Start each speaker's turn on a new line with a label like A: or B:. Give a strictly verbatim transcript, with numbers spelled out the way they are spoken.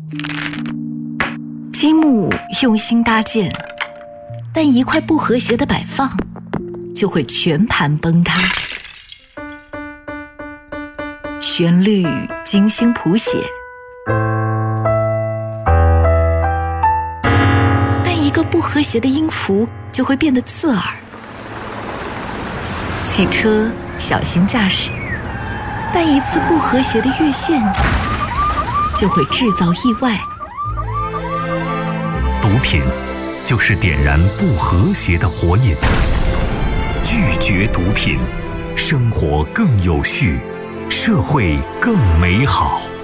A: 积木用心搭建，但一块不和谐的摆放，就会全盘崩塌。旋律精心谱写，但一个不和谐的音符就会变得刺耳。汽车小心驾驶，但一次不和谐的越线就会制造意外。
B: 毒品就是点燃不和谐的火引，拒绝毒品，生活更有序，社会更美好。